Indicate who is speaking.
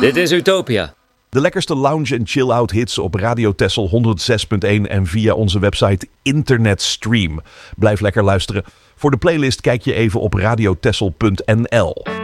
Speaker 1: Dit is Utopia.
Speaker 2: De lekkerste lounge- en chill-out hits op Radio Texel 106.1 en via onze website Internetstream. Blijf lekker luisteren. Voor de playlist kijk je even op radiotexel.nl.